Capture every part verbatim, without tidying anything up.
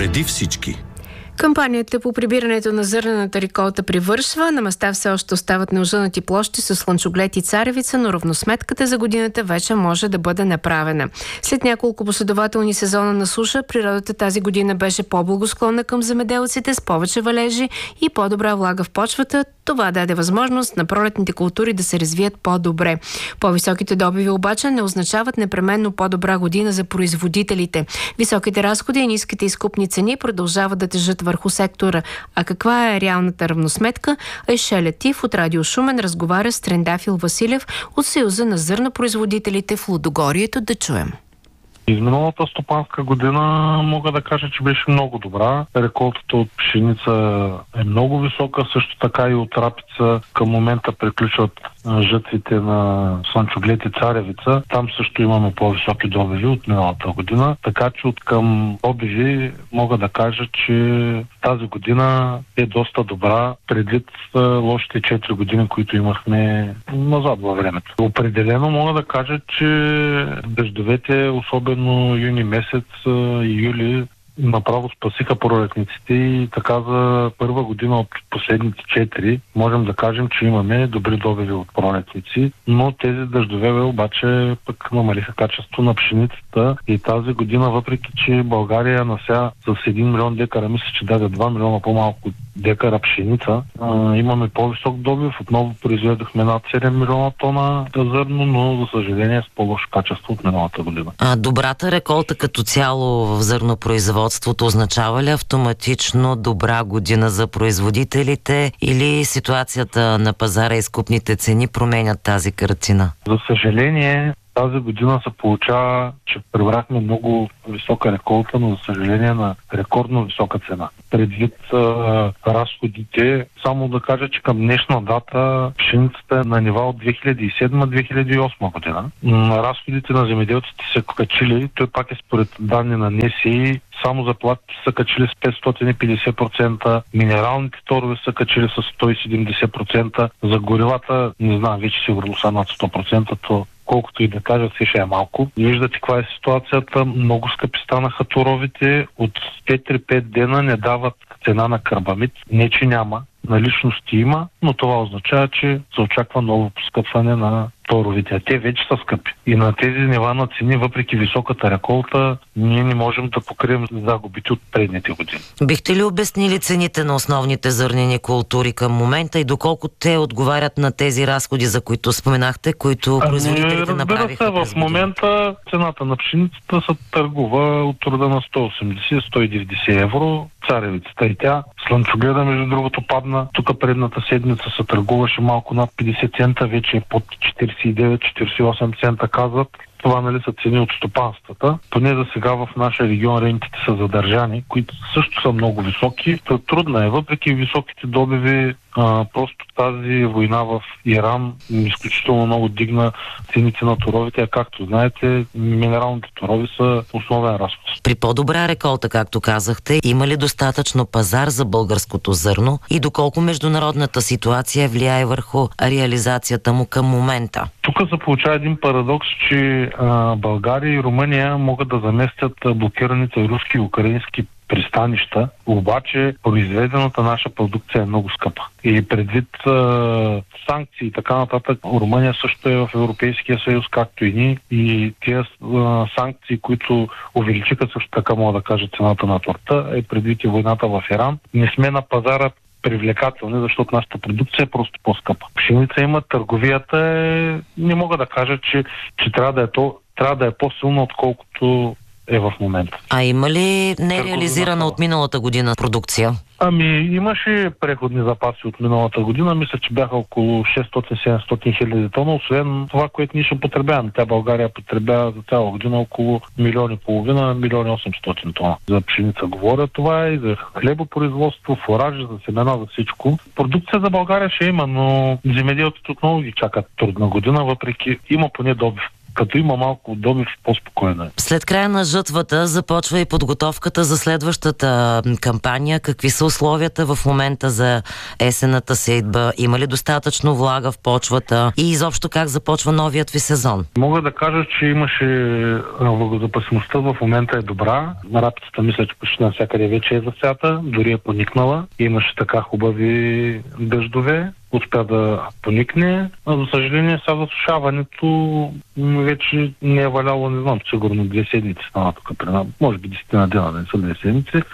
Преди всички. Кампанията по прибирането на зърнената реколта привършва. На места все още остават неожънати площи с слънчоглед и царевица, но равносметката за годината вече може да бъде направена. След няколко последователни сезона на суша, природата тази година беше по-благосклонна към земеделците, с повече валежи и по-добра влага в почвата. Това даде възможност на пролетните култури да се развият по-добре. По-високите добиви обаче не означават непременно по-добра година за производителите. Високите разходи и ниските изкупни цени продължават да тежат върху сектора. А каква е реалната равносметка? Айше Летиф от Радио Шумен разговаря с Трендафил Василев от Съюза на зърнопроизводителите в Лудогорието. Да чуем. Изминалата стопанска година мога да кажа, че беше много добра. Реколтата от пшеница е много висока, също така и от рапица. Към момента приключват жътвите на слънчоглед и царевица. Там също имаме по-високи добиви от миналата година. Така че от към добиви мога да кажа, че тази година е доста добра, предвид лошите четири години, които имахме назад във времето. Определено мога да кажа, че дъждовете, особено юни месец и юли, направо спасиха пролетниците и така за първа година от последните четири можем да кажем, че имаме добри добиви от пролетници, но тези дъждове обаче пък намалиха качество на пшеницата и тази година, въпреки че България нася с един милион декара, мисля, че даде два милиона по-малко декара пшеница, а, имаме по-висок добив, отново произведохме над седем милиона тона зърно, но за съжаление с по-лошо качество от миналата година. А добрата реколта като цяло в зърнопроизводството означава ли автоматично добра година за производителите или ситуацията на пазара и скупните цени променят тази картина? За съжаление, тази година се получава, че прибрахме много висока реколта, но за съжаление на рекордно висока цена. Предвид а, разходите, само да кажа, че към днешна дата пшеницата е на нива от две хиляди и седма - две хиляди и осма година. М- разходите на земеделците са качили, той пак е според данни на НСИ, само заплатите са качили с петстотин и петдесет процента, минералните торове са качили с сто и седемдесет процента, за горивата, не знам, вече сигурно са над сто процента, то колкото и да кажат, все ще е малко. Виждате каква е ситуацията. Много скъпи станаха торовите. От четири-пет дена не дават цена на карбамид. Не, че няма. Наличности има, но това означава, че се очаква ново поскъпване на торовите. А те вече са скъпи. И на тези нива на цени, въпреки високата реколта, ние не можем да покрием загубите от предните години. Бихте ли обяснили цените на основните зърнени култури към момента и доколко те отговарят на тези разходи, за които споменахте, които производителите ами, направиха? Разбира се, в момента цената на пшеницата се търгува от рода на сто и осемдесет - сто и деветдесет евро. Царевицата и тя. Слънчогледа, между другото, падна. Тук предната седмица се търгуваше малко над петдесет цента, вече е под четиридесет и девет - четиридесет и осем цента, казват. Това, нали, са цени от стопанствата. Поне за сега в нашия регион рентите са задържани, които също са много високи. То трудно е, въпреки високите добиви, а, просто тази война в Иран изключително много дигна цените на торовите, а както знаете, минералните торови са основен разход. При по-добра реколта, както казахте, има ли достатъчно пазар за българското зърно и доколко международната ситуация влияе върху реализацията му към момента? Тук се получава един парадокс, че а, България и Румъния могат да заместят блокираните руски и украински пристанища, обаче произведената наша продукция е много скъпа. И предвид а, санкции и така нататък, Румъния също е в Европейския съюз, както и ние, и тези а, санкции, които увеличиха също така, мога да кажа, цената на торта, е предвид и войната в Иран. Не сме на пазара привлекателни, защото нашата продукция е просто по-скъпа. Пшеница има, търговията е... Не мога да кажа, че, че трябва да е то, трябва да е по-силно, отколкото е в момента. А има ли нереализирана от миналата година продукция? Ами, имаше преходни запаси от миналата година. Мисля, че бяха около шестстотин - седемстотин хиляди тона, освен това, което ние ще потребяваме. Тя България потребява за цяла година около милион и половина, милион и осемстотин тона. За пшеница говоря това и за хлебопроизводство, фуражи, за семена, за всичко. Продукция за България ще има, но земеделците отново ги чакат трудна година, въпреки има поне добив. като има малко добив, по-спокойно е. След края на жътвата започва и подготовката за следващата кампания. Какви са условията в момента за есенната сеитба? Има ли достатъчно влага в почвата? И изобщо как започва новият ви сезон? Мога да кажа, че имаше влагозапасимостта в момента е добра. Рапицата мисля, че почти навсякъде вече е засята, дори е поникнала. Имаше така хубави дъждове. Успя да поникне. А за съжаление, сега засушаването вече не е валяло, не знам, сигурно две седмици стана тук при нас. Може би десетина дена, да не са две седмици.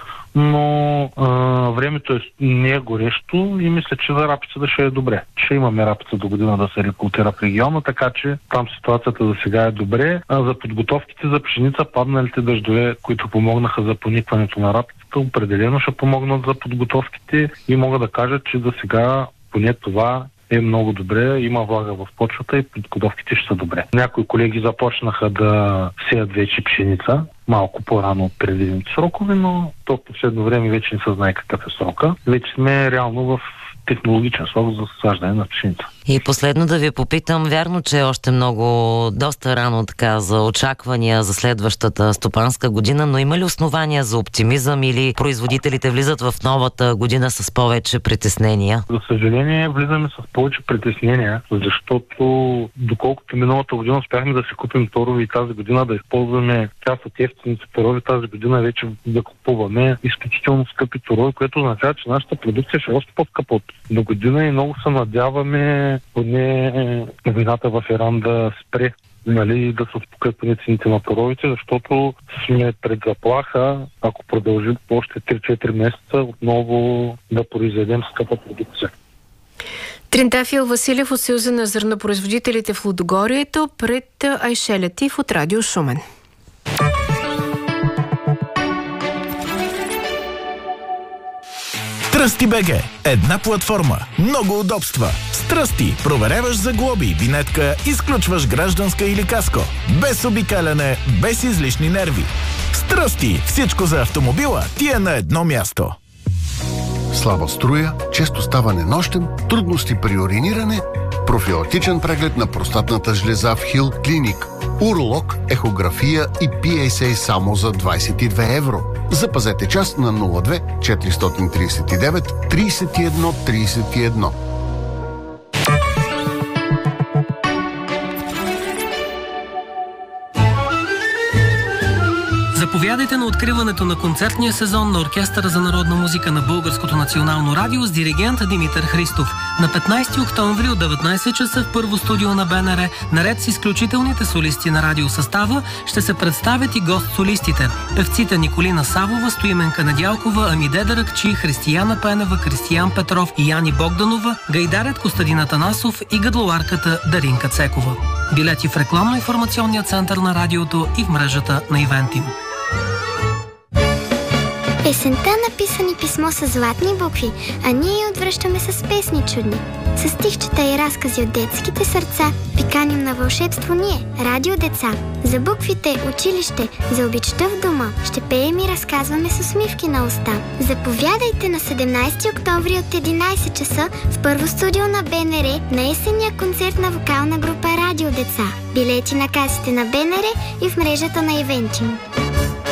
Но а, времето е, не е горещо и мисля, че за рапицата ще е добре. Ще имаме рапица до година да се рекултира в региона, така че там ситуацията за сега е добре. А за подготовките за пшеница, падналите дъждове, които помогнаха за поникването на рапицата, определено ще помогнат за подготовките и мога да кажа, че за сега поне това е много добре, има влага в почвата и подготовките ще са добре. Някои колеги започнаха да сеят вече пшеница, малко по-рано от предвидените срокове, но то в последно време вече не се знае какъв е срока. Вече сме реално в технологичен срок за съсаждане на пшеница. И последно да ви попитам, вярно, че е още много, доста рано така за очаквания за следващата стопанска година, но има ли основания за оптимизъм или производителите влизат в новата година с повече притеснения? За съжаление, влизаме с повече притеснения, защото доколкото миналата година успяхме да си купим торове и тази година да използваме част от ефтините торове, тази година вече да купуваме изключително скъпи торове, което означава, че нашата продукция ще е още по-скъпа от до година и много се надяваме поне войната в Иран да спре, нали, да се успокоят поне цените на торовите, защото сме пред заплаха, ако продължим още три-четири месеца, отново да произведем скъпа продукция. Триндафил Василев от Съюза на зърнопроизводителите в Лудогорието пред Айше Лятиф от Радио Шумен. Тръсти БГ. Една платформа. Много удобства. С Тръсти проверяваш за глоби, винетка, изключваш гражданска или каско. Без обикаляне, без излишни нерви. С Тръсти всичко за автомобила ти е на едно място. Слаба струя, често ставане нощем, трудности при уриниране, профилактичен преглед на простатната жлеза в Хил Клиник, уролог, ехография и Пи Ес Ей само за двадесет и две евро. Запазете час на нула две четиристотин тридесет и девет тридесет и едно тридесет и едно. Заповядайте на откриването на концертния сезон на Оркестъра за народна музика на Българското национално радио с диригент Димитър Христов. На петнадесети октомври от деветнадесет часа в първо студио на Б Н Р, наред с изключителните солисти на радиосъстава, ще се представят и гост-солистите. Певците Николина Савова, Стоименка Недялкова, Амиде Даракчи, Християна Пенева, Кристиян Петров и Яни Богданова, гайдарят Костадин Атанасов и гадлоарката Даринка Цекова. Билети в рекламно-информационния център на радиото и в мрежата на Ивентим. Есента написани писмо с златни букви, а ние я отвръщаме с песни чудни. С стихчета и разкази от детските сърца ви каним на вълшебство ние, Радио Деца. За буквите, училище, за обичта в дома ще пеем и разказваме с усмивки на уста. Заповядайте на седемнадесети октомври от единадесет часа в първо студио на Б Н Р на есенния концерт на вокална група Радио Деца. Билети на касите на Б Н Р и в мрежата на Ивентим.